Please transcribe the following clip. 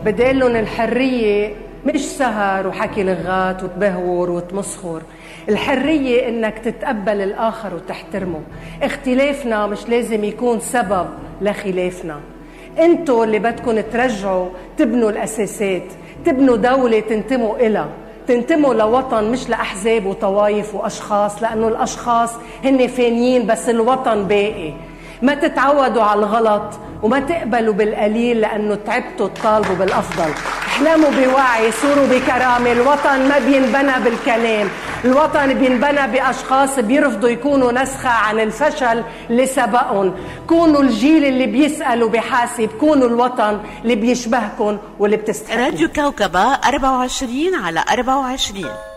بدالن الحرية مش سهر وحكي لغات وتبهور وتمسخر. الحرية إنك تتقبل الآخر وتحترمه. اختلافنا مش لازم يكون سبب لخلافنا. انتوا اللي بدكن ترجعوا تبنوا الأساسات، تبنوا دولة تنتموا إلها، تنتموا لوطن مش لأحزاب وطوايف وأشخاص، لأنه الأشخاص هن فانيين بس الوطن باقي. ما تتعودوا على الغلط وما تقبلوا بالقليل، لأنه تعبتوا تطالبوا بالأفضل. احلموا بوعي، صوروا بكرامة. الوطن ما بينبنى بالكلام، الوطن بينبنى بأشخاص بيرفضوا يكونوا نسخة عن الفشل اللي سبقهم. كونوا الجيل اللي بيسأل وبيحاسب، كونوا الوطن اللي بيشبهكم واللي بتستحقوا. راديو كوكبة 24/24.